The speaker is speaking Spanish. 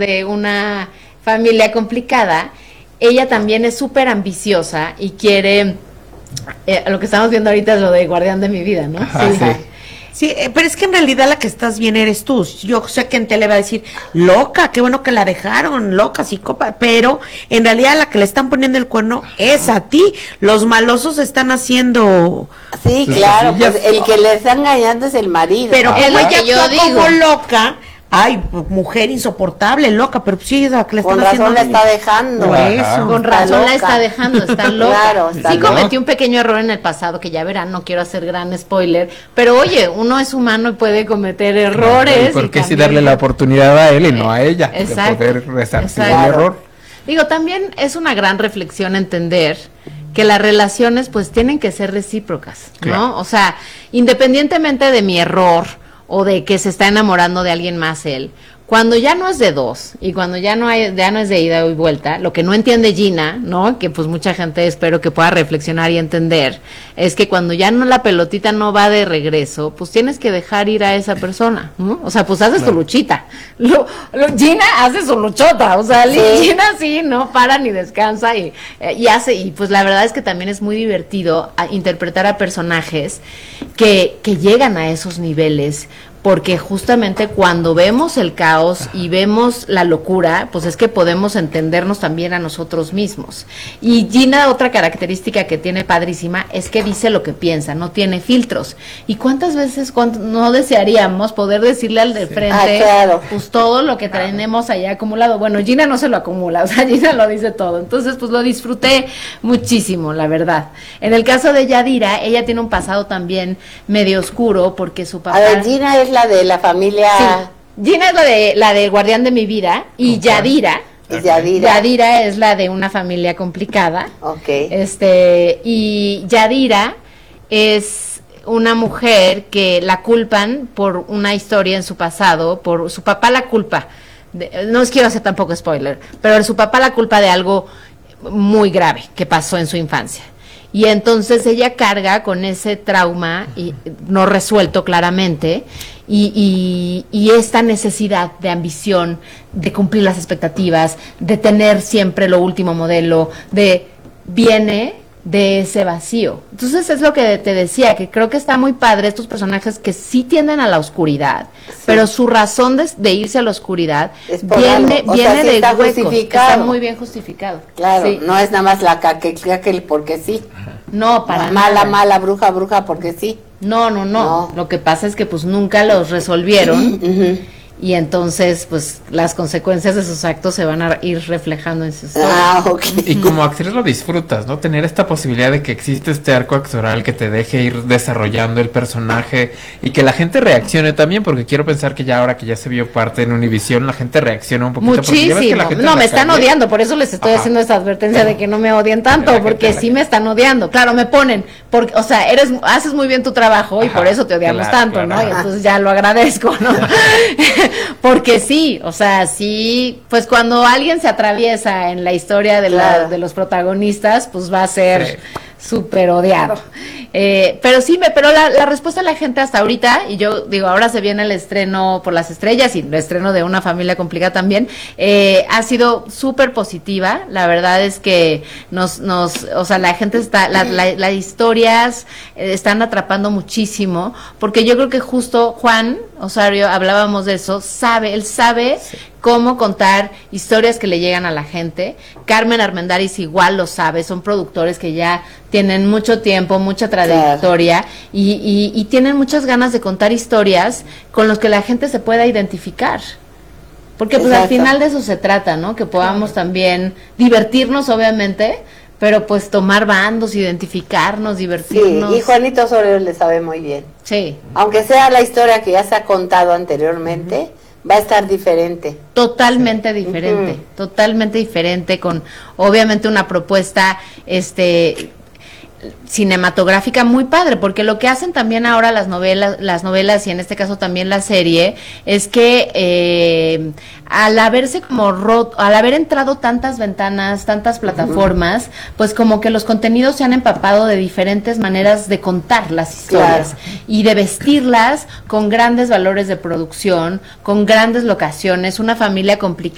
de una familia complicada, ella también es súper ambiciosa y quiere, lo que estamos viendo ahorita es lo de Guardián de mi vida, ¿no? Ajá, sí. Sí, pero es que en realidad la que estás bien eres tú. Yo sé que en tele va a decir, loca, qué bueno que la dejaron, loca, psicópata, pero en realidad la que le están poniendo el cuerno es a ti. Los malosos están haciendo... Sí, claro, pues el que le está engañando es el marido. Pero como es lo que ella yo actúa como digo. loca, ay, mujer insoportable, loca, pero sí, la que le están Con haciendo razón la daño. está dejando. Por eso. Ajá. Con Está razón la loca. está dejando, está loca. Claro, está sí loca. cometí un pequeño error en el pasado, que ya verán, no quiero hacer gran spoiler, pero oye, uno es humano y puede cometer errores. ¿Y por qué sí también- darle la oportunidad a él y no a ella Exacto, de poder resarcir el exacto. error? Digo, también es una gran reflexión entender que las relaciones pues tienen que ser recíprocas, ¿no? Claro. O sea, independientemente de mi error o de que se está enamorando de alguien más él, cuando ya no es de dos y cuando ya no es de ida y vuelta, lo que no entiende Gina, ¿no? Que pues mucha gente espero que pueda reflexionar y entender, es que cuando ya no la pelotita no va de regreso, pues tienes que dejar ir a esa persona, ¿no? O sea, pues haces tu luchita. Gina hace su luchota, o sea, Gina sí no para ni descansa y hace, y pues la verdad es que también es muy divertido interpretar a personajes que llegan a esos niveles, porque justamente cuando vemos el caos y vemos la locura, pues es que podemos entendernos también a nosotros mismos. Y Gina, otra característica que tiene padrísima, es que dice lo que piensa, no tiene filtros. ¿Y cuántas veces no desearíamos poder decirle al de frente, claro. pues todo lo que tenemos allá acumulado? Bueno, Gina no se lo acumula, o sea, Gina lo dice todo. Entonces, pues lo disfruté muchísimo, la verdad. En el caso de Yadira, ella tiene un pasado también medio oscuro, porque su papá... A ver, Gina es la de la familia... Sí, Gina es la de Guardián de mi vida, y Yadira... Es Yadira. Yadira es la de una familia complicada. Ok. Y Yadira es una mujer que la culpan por una historia en su pasado, por su papá la culpa. No os quiero hacer tampoco spoiler, pero su papá la culpa de algo muy grave que pasó en su infancia. Y entonces ella carga con ese trauma y no resuelto claramente y esta necesidad de ambición, de cumplir las expectativas, de tener siempre lo último modelo, viene de ese vacío. Entonces es lo que te decía, que creo que está muy padre estos personajes que sí tienden a la oscuridad, pero su razón de irse a la oscuridad Es por viene algo. O sea, sí de está huecos. justificado. Está muy bien justificado. Claro, Sí. no es nada más la que porque sí. No, para Mala, nada. mala, bruja, porque sí. No. Lo que pasa es que pues nunca los resolvieron Ujú. y entonces pues las consecuencias de sus actos se van a ir reflejando en sus historias. Ah, ok. Y como actriz lo disfrutas, ¿no? Tener esta posibilidad de que existe este arco actoral que te deje ir desarrollando el personaje y que la gente reaccione también, porque quiero pensar que ya ahora que ya se vio parte en Univisión, la gente reacciona un poquito. porque ya ves que Muchísimo. la gente No, en me la están calle- odiando, por eso les estoy Ajá. haciendo esta advertencia de que no me odien tanto, La gente porque en la sí calle. me están odiando. Claro, me ponen, porque, o sea, haces muy bien tu trabajo y Ajá, por eso te odiamos claro, tanto, claro. ¿no? Y entonces ya lo agradezco, ¿no? Porque sí, o sea, sí, pues cuando alguien se atraviesa en la historia de, Claro. de los protagonistas, pues va a ser Sí. súper odiado. Pero sí, pero la respuesta de la gente hasta ahorita, y yo digo, ahora se viene el estreno por las estrellas y el estreno de Una familia complicada también, ha sido súper positiva. La verdad es que o sea, la gente está, las historias están atrapando muchísimo, porque yo creo que justo Juan Osorio, hablábamos de eso, él sabe cómo contar historias que le llegan a la gente. Carmen Armendáriz igual lo sabe, son productores que ya tienen mucho tiempo, mucha trayectoria y tienen muchas ganas de contar historias con los que la gente se pueda identificar. Porque pues al Exacto. final de eso se trata, ¿no? Que podamos también divertirnos, obviamente, pero pues tomar bandos, identificarnos, Sí, divertirnos. y Juanito Osorio le sabe muy bien. Sí. Aunque sea la historia que ya se ha contado anteriormente, va a estar diferente. Totalmente diferente, Ujú. totalmente diferente, con obviamente una propuesta cinematográfica muy padre, porque lo que hacen también ahora las novelas y en este caso también la serie, es que al haber entrado tantas ventanas, tantas plataformas, pues como que los contenidos se han empapado de diferentes maneras de contar las historias y de vestirlas con grandes valores de producción, con grandes locaciones, una familia complicada